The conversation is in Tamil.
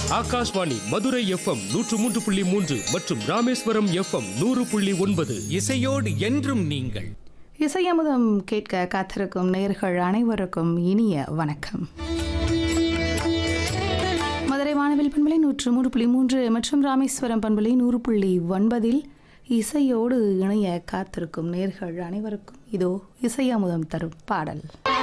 ஆகாஷ்வாணி மதுரை எஃப்எம் 103.3 மற்றும் ராமேஸ்வரம் எஃப்எம் 100.9. இசையோடு என்றும் நீங்கள். இசையமுதம் கேட்க காத்திருக்கும் நேயர்கள் அனைவருக்கும் இனிய வணக்கம். மதுரை வானவில் பண்பலை 103.3 மற்றும் ராமேஸ்வரம் பண்பலை 100.9 இசையோடு இணைய காத்திருக்கும் நேயர்கள் அனைவருக்கும் இதோ இசையமுதம் தரும் பாடல்.